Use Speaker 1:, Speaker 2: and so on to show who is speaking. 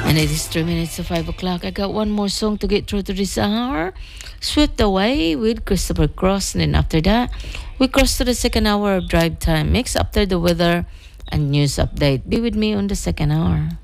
Speaker 1: And it is 3 minutes to 5 o'clock. I got one more song to get through to this hour. Swept Away with Christopher Cross. And then after that, we cross to the second hour of Drive Time Mix after the weather and news update. Be with me on the second hour.